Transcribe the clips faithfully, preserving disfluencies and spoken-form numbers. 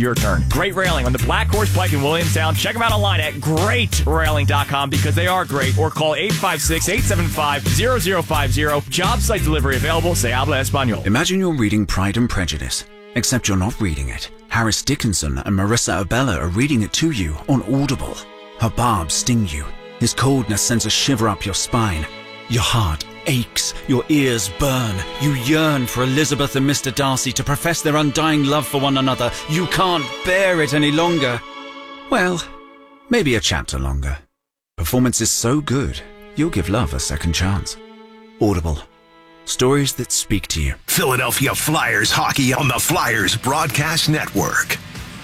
Your turn. Great Railing on the Black Horse Pike in Williamstown. Check them out online at great railing dot com because they are great. Or call eight five six, eight seven five, zero zero five zero. Job site delivery available. Se habla español. Imagine you're reading Pride and Prejudice, except you're not reading it. Harris Dickinson and Marissa Abella are reading it to you on Audible. Her barbs sting you. His coldness sends a shiver up your spine. Your heart aches, your ears burn. You yearn for Elizabeth and Mister Darcy to profess their undying love for one another. You can't bear it any longer. Well, maybe a chapter longer. Performance is so good, you'll give love a second chance. Audible. Stories that speak to you. Philadelphia Flyers hockey on the Flyers Broadcast Network.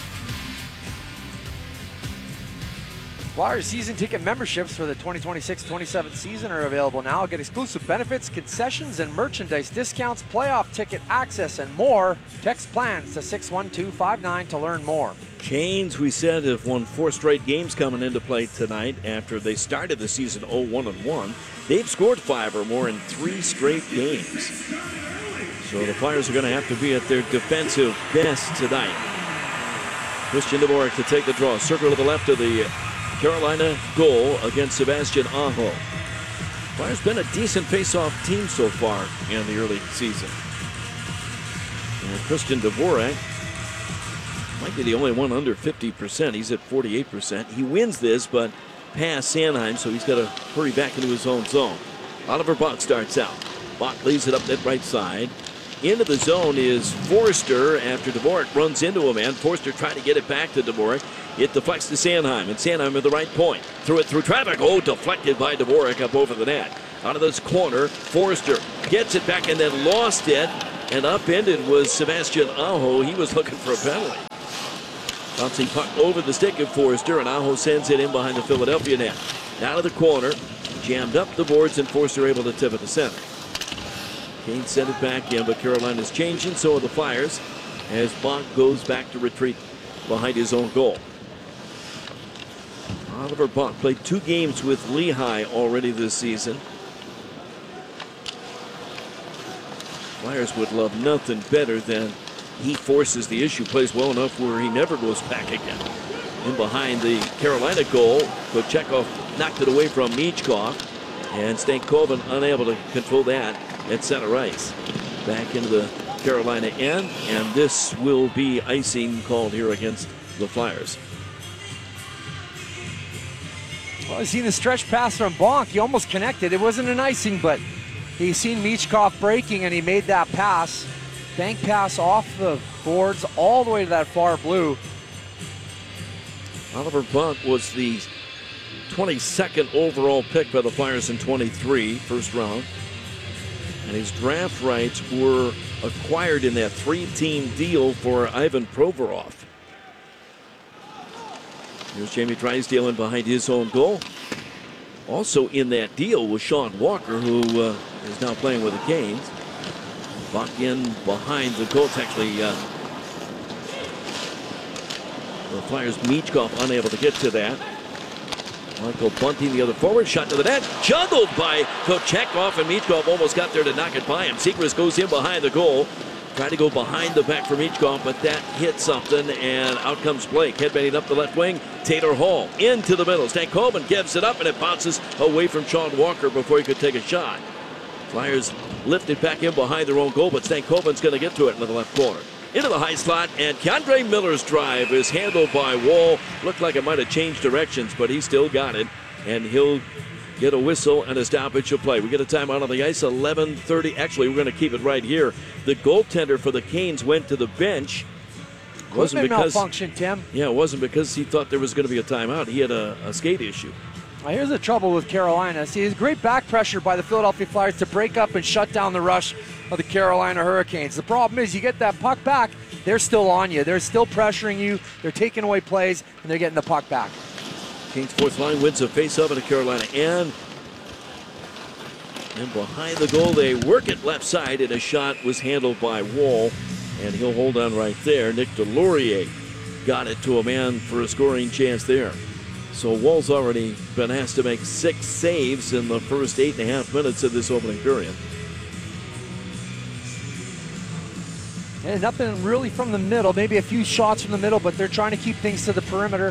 Flyers season ticket memberships for the twenty twenty-six twenty-seven season are available now. Get exclusive benefits, concessions, and merchandise discounts, playoff ticket access, and more. Text plans to six one two five nine to learn more. Canes, we said, have won four straight games coming into play tonight after they started the season oh one and one. They've scored five or more in three straight games. So the Flyers are going to have to be at their defensive best tonight. Christian Dvorak to take the draw. Circle to the left of the Carolina goal against Sebastian Aho. Flyers been a decent face-off team so far in the early season. And Christian Dvorak might be the only one under fifty percent. He's at forty-eight percent. He wins this, but past Sanheim, so he's got to hurry back into his own zone. Oliver Buck starts out. Buck leaves it up that right side. Into the zone is Forster after Dvorak runs into a man. Forster trying to get it back to Dvorak. It deflects to Sanheim, and Sanheim at the right point. Threw it through traffic. Oh, deflected by Dvorak up over the net. Out of this corner, Forster gets it back and then lost it. And upended was Sebastian Aho. He was looking for a penalty. Bouncing puck over the stick of Forster, and Aho sends it in behind the Philadelphia net. Out of the corner, jammed up the boards, and Forster able to tip it to center. Kane sent it back in, but Carolina's changing, so are the Flyers, as Bach goes back to retreat behind his own goal. Oliver Bach played two games with Lehigh already this season. Flyers would love nothing better than he forces the issue, plays well enough where he never goes back again. In behind the Carolina goal, Kochetkov knocked it away from Michkov, and Stankoven unable to control that at center ice. Back into the Carolina end, and this will be icing called here against the Flyers. Well, he's seen the stretch pass from Bonk. He almost connected. It wasn't an icing, but he's seen Michkov breaking, and he made that pass. Bank pass off the boards all the way to that far blue. Oliver Buck was the twenty-second overall pick by the Flyers in twenty-three, first round. And his draft rights were acquired in that three-team deal for Ivan Provorov. Here's Jamie Drysdale in behind his own goal. Also in that deal was Sean Walker, who uh, is now playing with the Canes. Buck in behind the goal. It's actually uh, the Flyers' Michkov unable to get to that. Michael Bunting, the other forward, shot to the net, juggled by Kochetkov, and Michkov almost got there to knock it by him. Segras goes in behind the goal. Tried to go behind the back for Michkov, but that hit something, and out comes Blake. Headbanging up the left wing. Taylor Hall into the middle. Stankoven gives it up, and it bounces away from Sean Walker before he could take a shot. Flyers lifted back in behind their own goal, but Stankoven's going to get to it into the left corner. Into the high slot, and Keandre Miller's drive is handled by Wall. Looked like it might have changed directions, but he still got it, and he'll get a whistle and a stoppage of play. We get a timeout on the ice, eleven thirty. Actually, we're going to keep it right here. The goaltender for the Canes went to the bench. Wasn't because malfunction, Tim. Yeah, it wasn't because he thought there was going to be a timeout. He had a, a skate issue. Well, here's the trouble with Carolina. See, there's great back pressure by the Philadelphia Flyers to break up and shut down the rush of the Carolina Hurricanes. The problem is you get that puck back, they're still on you. They're still pressuring you. They're taking away plays, and they're getting the puck back. Canes fourth line wins a face-off in Carolina end. And behind the goal, they work it left side, and a shot was handled by Wall, and he'll hold on right there. Nick Delorier got it to a man for a scoring chance there. So Wall's already been asked to make six saves in the first eight and a half minutes of this opening period. And nothing really from the middle, maybe a few shots from the middle, but they're trying to keep things to the perimeter.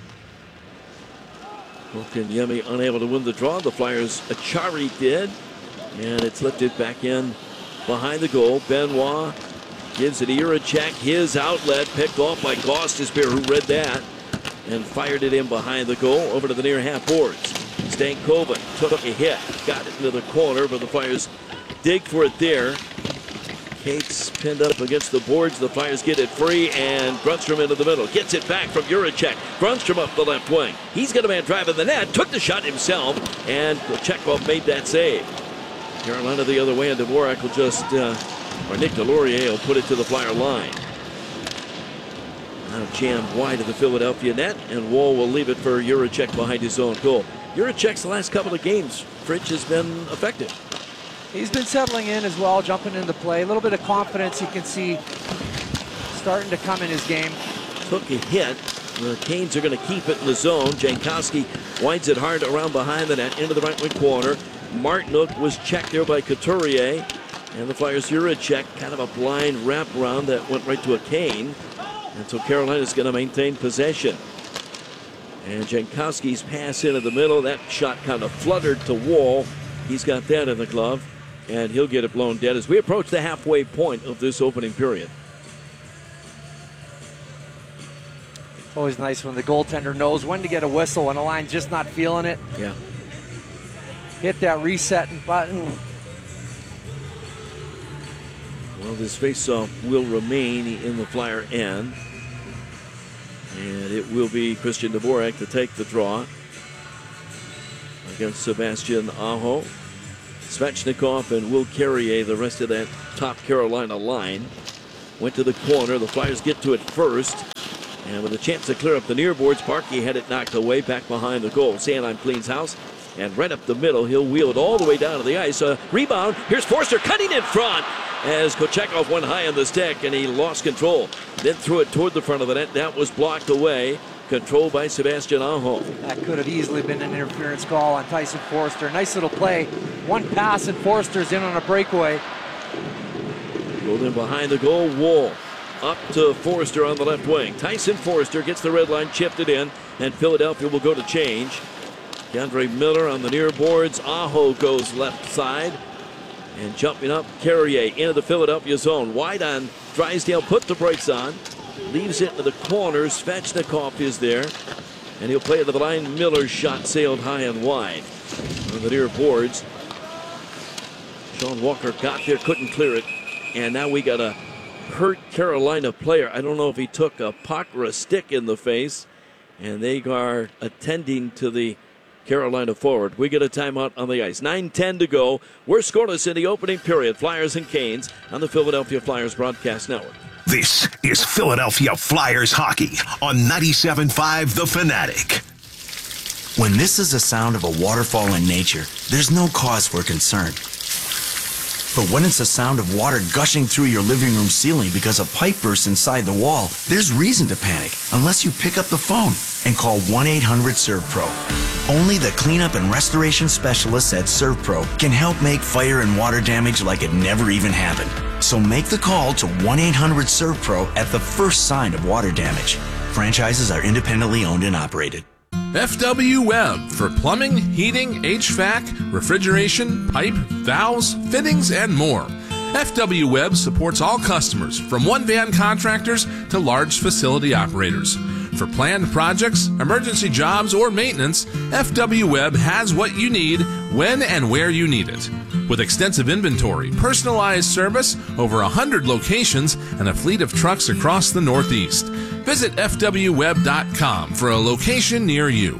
Kotkaniemi unable to win the draw. The Flyers, Achari did. And it's lifted back in behind the goal. Benoit gives it to Jiricek. His outlet picked off by Gostisbehere, who read that and fired it in behind the goal over to the near half boards. Stankoven took a hit, got it into the corner, but the Flyers dig for it there. Cates pinned up against the boards. The Flyers get it free, and Grundstrom into the middle. Gets it back from Jiricek. Grundstrom up the left wing. He's got a man driving the net. Took the shot himself, and Chekhov made that save. Carolina the other way, and Dvorak will just, uh, or Nick Delorier will put it to the Flyer line. Now jammed wide of the Philadelphia net, and Wall will leave it for Jiricek behind his own goal. Jiricek's the last couple of games, Fritsch, has been effective. He's been settling in as well, jumping into play. A little bit of confidence you can see starting to come in his game. Took a hit. The Canes are going to keep it in the zone. Jankowski winds it hard around behind the net into the right wing corner. Martinook was checked there by Couturier. And the Flyers' Jiricek, kind of a blind wraparound that went right to a Kane. And so Carolina's going to maintain possession. And Jankowski's pass into the middle. That shot kind of fluttered to Wall. He's got that in the glove. And he'll get it blown dead as we approach the halfway point of this opening period. Always nice when the goaltender knows when to get a whistle when the line's just not feeling it. Yeah. Hit that reset button. Well, this faceoff will remain in the Flyer end. And it will be Christian Dvorak to take the draw against Sebastian Aho. Svechnikov and Will Carrier, the rest of that top Carolina line, went to the corner. The Flyers get to it first. And with a chance to clear up the near boards, Parkey had it knocked away back behind the goal. Sanheim cleans house. And right up the middle, he'll wheel it all the way down to the ice. A rebound. Here's Forster cutting in front as Kochetkov went high on the stick and he lost control. Then threw it toward the front of the net. That was blocked away. Controlled by Sebastian Aho. That could have easily been an interference call on Tyson Forster. Nice little play. One pass and Forster's in on a breakaway. Rolled in behind the goal. Wall up to Forster on the left wing. Tyson Forster gets the red line, chipped it in, and Philadelphia will go to change. K'Andre Miller on the near boards. Aho goes left side. And jumping up, Carrier into the Philadelphia zone. Wide on Drysdale, put the brakes on. Leaves it to the corner. Svechnikov is there. And he'll play it to the line. Miller's shot sailed high and wide on the near boards. Sean Walker got there, couldn't clear it. And now we got a hurt Carolina player. I don't know if he took a puck or a stick in the face. And they are attending to the Carolina forward. We get a timeout on the ice. nine ten to go. We're scoreless in the opening period. Flyers and Canes on the Philadelphia Flyers Broadcast Network. This is Philadelphia Flyers hockey on ninety-seven point five The Fanatic. When this is the sound of a waterfall in nature, there's no cause for concern. But when it's the sound of water gushing through your living room ceiling because a pipe burst inside the wall, there's reason to panic unless you pick up the phone and call one eight hundred SERVPRO. Only the cleanup and restoration specialists at SERVPRO can help make fire and water damage like it never even happened. So make the call to one eight hundred SERVPRO at the first sign of water damage. Franchises are independently owned and operated. F W Webb for plumbing, heating, H V A C, refrigeration, pipe, valves, fittings, and more. F W Webb supports all customers, from one-van contractors to large facility operators. For planned projects, emergency jobs, or maintenance, F W Webb has what you need when and where you need it. With extensive inventory, personalized service, over one hundred locations, and a fleet of trucks across the Northeast. Visit F W web dot com for a location near you.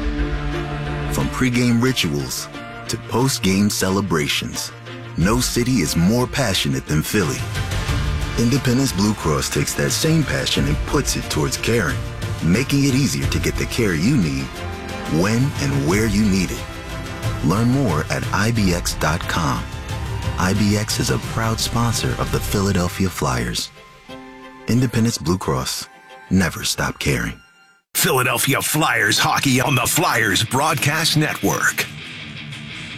From pregame rituals to postgame celebrations, no city is more passionate than Philly. Independence Blue Cross takes that same passion and puts it towards caring, making it easier to get the care you need, when and where you need it. Learn more at I B X dot com. I B X is a proud sponsor of the Philadelphia Flyers. Independence Blue Cross. Never stop caring. Philadelphia Flyers hockey on the Flyers Broadcast Network.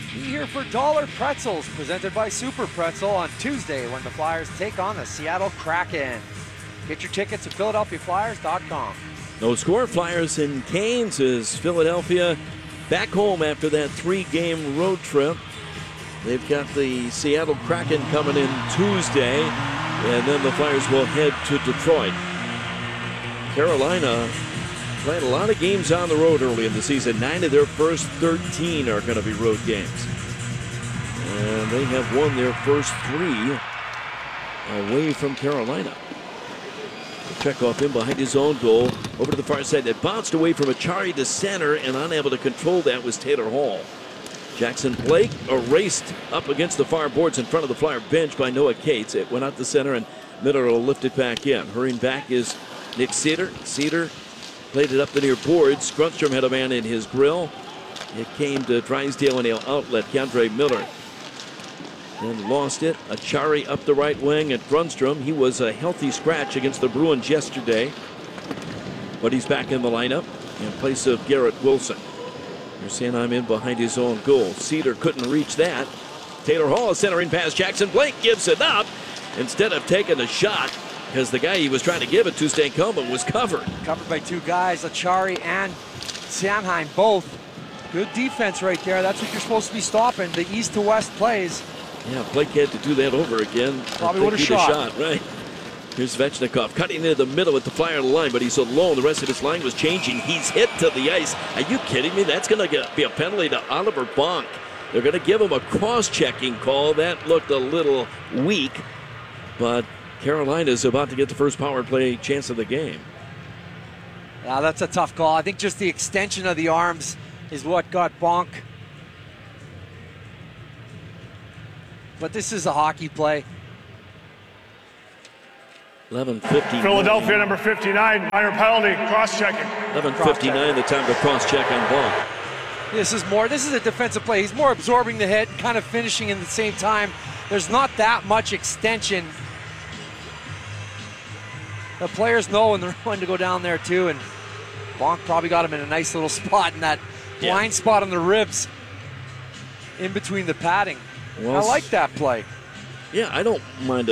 Be here for Dollar Pretzels, presented by Super Pretzel on Tuesday when the Flyers take on the Seattle Kraken. Get your tickets at Philadelphia Flyers dot com. No score, Flyers and Canes as Philadelphia back home after that three-game road trip. They've got the Seattle Kraken coming in Tuesday, and then the Flyers will head to Detroit. Carolina played a lot of games on the road early in the season. Nine of their first thirteen are going to be road games. And they have won their first three away from Carolina. Chekhov in behind his own goal. Over to the far side. That bounced away from Achari to center, and unable to control that was Taylor Hall. Jackson Blake erased up against the far boards in front of the Flyer bench by Noah Cates. It went out the center, and Miller will lift it back in. Hurrying back is Nick Cedar. Cedar played it up the near boards. Grunstrom had a man in his grill. It came to Drysdale and the outlet. K'Andre Miller then lost it. Achari up the right wing at Grunstrom. He was a healthy scratch against the Bruins yesterday, but he's back in the lineup in place of Garrett Wilson. You're saying I'm in behind his own goal. Cedar couldn't reach that. Taylor Hall centering past Jackson Blake, gives it up instead of taking a shot, because the guy he was trying to give it to, Stankoven, was covered. Covered by two guys, Achari and Sanheim both. Good defense right there. That's what you're supposed to be stopping, the east to west plays. Yeah, Blake had to do that over again. Probably would have shot. shot. Right. Here's Svechnikov cutting into the middle at the Flyer line, but he's alone. The rest of his line was changing. He's hit to the ice. Are you kidding me? That's going to be a penalty to Oliver Bonk. They're going to give him a cross-checking call. That looked a little weak, but Carolina's about to get the first power play chance of the game. Yeah, that's a tough call. I think just the extension of the arms is what got Bonk. But this is a hockey play. eleven fifty. Philadelphia number fifty-nine, minor penalty, cross-checking. eleven fifty-nine, the time to cross-check on Bonk. This is more, this is a defensive play. He's more absorbing the hit, kind of finishing in the same time. There's not that much extension. The players know when they're going to go down there too, and Bonk probably got him in a nice little spot in that Yeah. blind spot on the ribs in between the padding. Well, I like that play. Yeah, I don't mind